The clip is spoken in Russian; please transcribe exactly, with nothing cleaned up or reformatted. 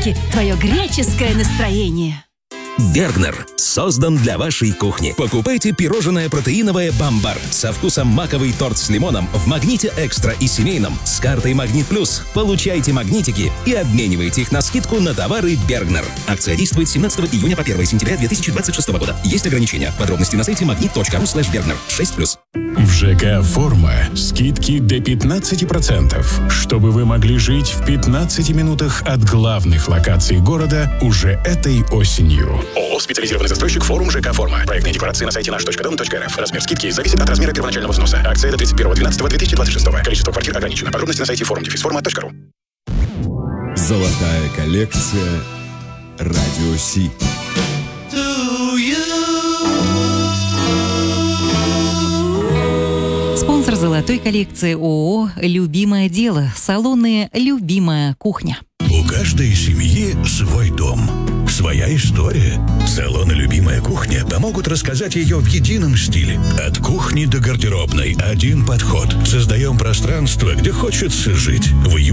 булочки, твое греческое настроение. Бергнер создан для вашей кухни. Покупайте пирожное протеиновое «Бамбар» со вкусом маковый торт с лимоном в «Магните Экстра» и семейном с картой «Магнит Плюс». Получайте магнитики и обменивайте их на скидку на товары Бергнер. Акция действует с семнадцатого июня по первое сентября две тысячи двадцать шестого года. Есть ограничения. Подробности на сайте магнит точка ру слэш бергнер. шесть плюс. В ЖК «Форма» скидки до пятнадцати процентов, чтобы вы могли жить в пятнадцати минутах от главных локаций города уже этой осенью. ООО «Специализированный застройщик Форум ЖК «Форма». Проектные декларации на сайте наш точка дом точка рф. Размер скидки зависит от размера первоначального взноса. Акция до тридцать первого двенадцатого две тысячи двадцать шестого. Количество квартир ограничено. Подробности на сайте форум форма точка ру. Золотая коллекция Радио Си. Спонсор золотой коллекции ООО «Любимое дело». Салоны «Любимая кухня». У каждой семьи свой дом, своя история. Салоны «Любимая кухня» помогут рассказать ее в едином стиле. От кухни до гардеробной один подход. Создаем пространство, где хочется жить. В